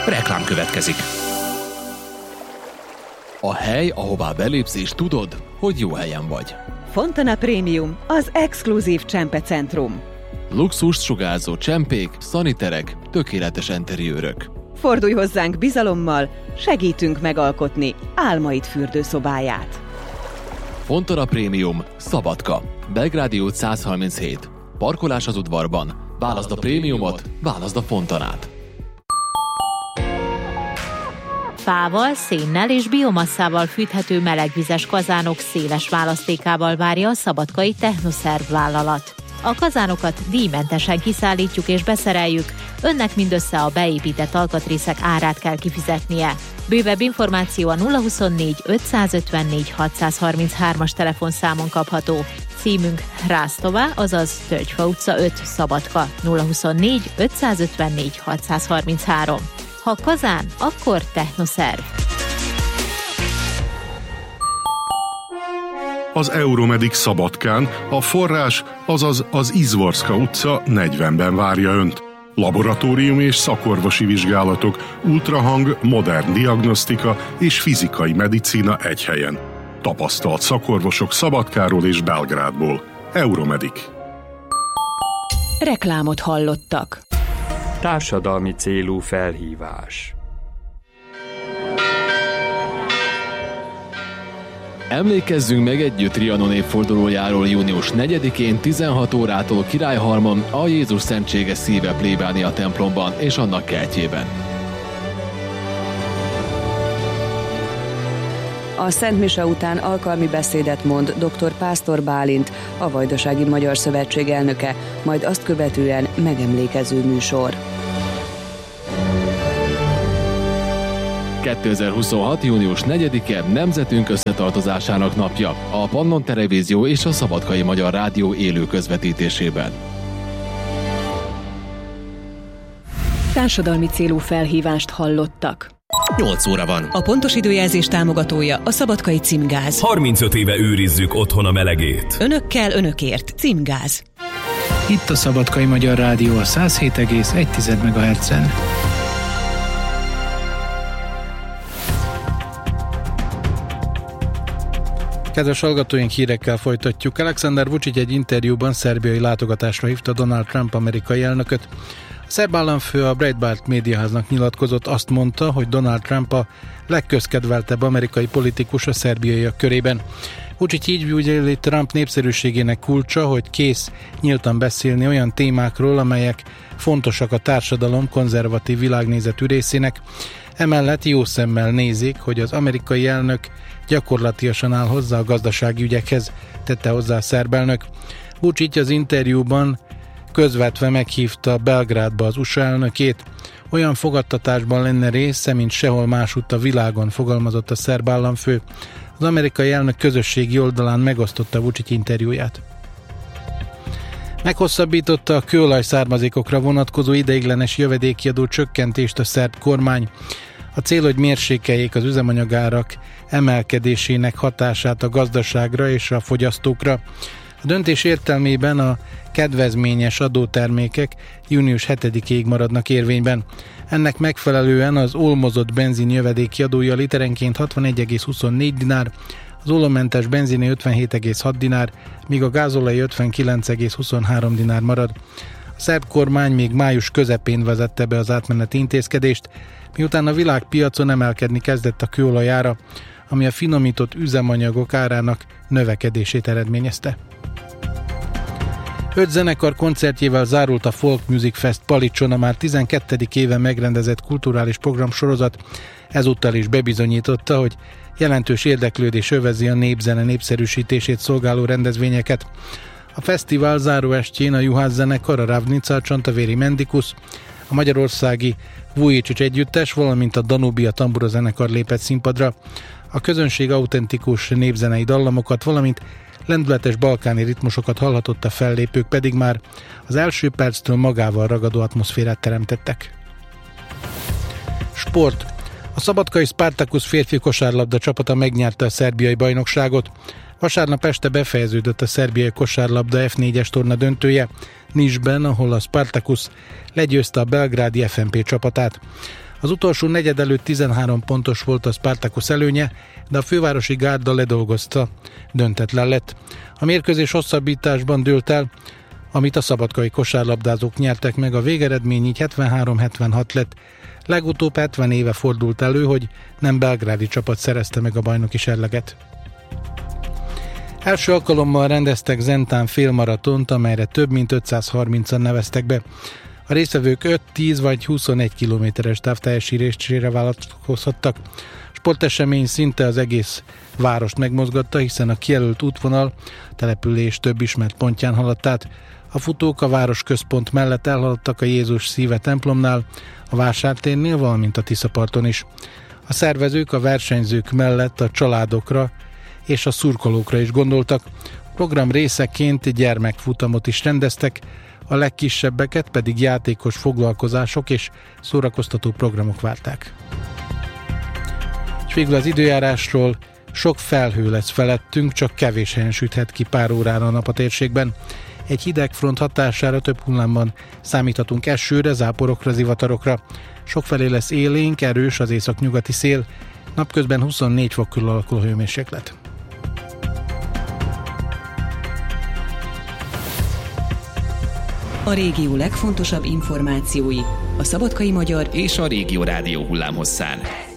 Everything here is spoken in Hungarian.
Reklám következik. A hely, ahová belépsz és tudod, hogy jó helyen vagy. Fontana Premium, az exkluzív csempecentrum. Luxust sugárzó csempék, szaniterek, tökéletes enteriőrök. Fordulj hozzánk bizalommal, segítünk megalkotni álmaid fürdőszobáját. Fontana Premium, Szabadka, Belgrádi út 137. Parkolás az udvarban. Válaszd a prémiumot, válaszd a Fontanát. Fával, szénnel és biomasszával fűthető melegvizes kazánok széles választékával várja a szabadkai Technoszerv vállalat. A kazánokat díjmentesen kiszállítjuk és beszereljük, önnek mindössze a beépített alkatrészek árát kell kifizetnie. Bővebb információ a 024 554 633-as telefonszámon kapható. Címünk Rásztová, azaz Tölgyfa utca 5, Szabadka, 024 554 633. Ha kazán, akkor Technoszerv. Az Euromedic Szabadkán a forrás, azaz az Izvorska utca 40-ben várja önt. Laboratórium és szakorvosi vizsgálatok, ultrahang, modern diagnosztika és fizikai medicína egy helyen. Tapasztalt szakorvosok Szabadkáról és Belgrádból. Euromedic. Reklámot hallottak. Társadalmi célú felhívás. Emlékezzünk meg együtt Trianon évfordulójáról június 4-én 16 órától Királyhalmon a Jézus Szentséges Szíve plébánia templomban és annak kertjében. A Szent Mise után alkalmi beszédet mond dr. Pásztor Bálint, a Vajdasági Magyar Szövetség elnöke, majd azt követően megemlékező műsor. 2026. június 4-e nemzetünk összetartozásának napja, a Pannon Televízió és a Szabadkai Magyar Rádió élő közvetítésében. Társadalmi célú felhívást hallottak. 8 óra van. A pontos időjelzés támogatója a Szabadkai Címgáz. 35 éve őrizzük otthon a melegét. Önökkel, önökért. Címgáz. Itt a Szabadkai Magyar Rádió a 107,1 MHz-en. Kedves hallgatóink, hírekkel folytatjuk. Alexander Vučić egy interjúban szerbiai látogatásra hívta Donald Trump amerikai elnököt. A szerb államfő a Breitbart médiaháznak nyilatkozott, azt mondta, hogy Donald Trump a legközkedveltebb amerikai politikus a szerbiaiak körében. Vučić így véli Trump népszerűségének kulcsa, hogy kész nyíltan beszélni olyan témákról, amelyek fontosak a társadalom konzervatív világnézetű részének. Emellett jó szemmel nézik, hogy az amerikai elnök gyakorlatilag áll hozzá a gazdasági ügyekhez, tette hozzá a szerb elnök. Vučić az interjúban közvetve meghívta Belgrádba az USA elnökét. Olyan fogadtatásban lenne része, mint sehol másutt a világon, fogalmazott a szerb államfő. Az amerikai elnök közösségi oldalán megosztotta Vučić interjúját. Meghosszabbította a kőolaj származékokra vonatkozó ideiglenes jövedéki-adó csökkentést a szerb kormány. A cél, hogy mérsékeljék az üzemanyagárak emelkedésének hatását a gazdaságra és a fogyasztókra. A döntés értelmében a kedvezményes adótermékek június 7-ig maradnak érvényben. Ennek megfelelően az olmozott benzin jövedéki adója literenként 61,24 dinár, az olommentes benziné 57,6 dinár, míg a gázolaj 59,23 dinár marad. A szerb kormány még május közepén vezette be az átmeneti intézkedést, miután a világpiacon emelkedni kezdett a kőolaj ára, ami a finomított üzemanyagok árának növekedését eredményezte. 5 zenekar koncertjével zárult a Folk Music Fest Palicson, a már 12. éve megrendezett kulturális programsorozat, ezúttal is bebizonyította, hogy jelentős érdeklődés övezi a népzene népszerűsítését szolgáló rendezvényeket. A fesztivál záróestjén a Juhász zenekar, a Ravnica, a Csantavéri Mendikus, a magyarországi Vujicic együttes, valamint a Danubia tambura zenekar lépett színpadra. A közönség autentikus népzenei dallamokat, valamint lendületes balkáni ritmusokat hallhatott, a fellépők pedig már az első perctől magával ragadó atmoszférát teremtettek. Sport. A szabadkai Spartacus férfi kosárlabda csapata megnyerte a szerbiai bajnokságot. Vasárnap este befejeződött a szerbiai kosárlabda F4-es torna döntője Niszben, ahol a Spartacus legyőzte a belgrádi FNP csapatát. Az utolsó negyed előtt 13 pontos volt a Spartacus előnye, de a fővárosi gárda ledolgozta, döntetlen lett. A mérkőzés hosszabbításban dőlt el, amit a szabadkai kosárlabdázók nyertek meg, a végeredmény így 73-76 lett. Legutóbb 70 éve fordult elő, hogy nem belgrádi csapat szerezte meg a bajnoki serleget. Első alkalommal rendeztek Zentán félmaratont, amelyre több mint 530-an neveztek be. A résztvevők 5, 10 vagy 21 kilométeres távteljesítésére vállalkozhattak. Sportesemény szinte az egész várost megmozgatta, hiszen a kijelölt útvonal település több ismert pontján haladt át. A futók a városközpont mellett elhaladtak a Jézus szíve templomnál, a vásártérnél, valamint a Tiszaparton is. A szervezők a versenyzők mellett a családokra és a szurkolókra is gondoltak. A program részeként gyermekfutamot is rendeztek, a legkisebbeket pedig játékos foglalkozások és szórakoztató programok várták. És végül az időjárásról: sok felhő lesz felettünk, csak kevés helyen süthet ki pár órára a nap a térségben. Egy hideg front hatására több hullámban számíthatunk esőre, záporokra, zivatarokra. Sokfelé lesz élénk, erős az északnyugati szél, napközben 24 fok körül alakul a hőmérséklet. A régió legfontosabb információi a Szabadkai Magyar és a Régió Rádió hullámhosszán.